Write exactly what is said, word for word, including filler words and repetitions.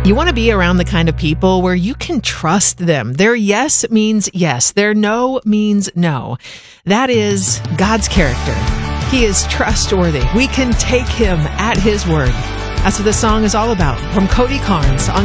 You want to be around the kind of people where you can trust them. Their yes means yes. Their no means no. That is God's character. He is trustworthy. We can take him at his word. That's what this song is all about. From Cody Carnes on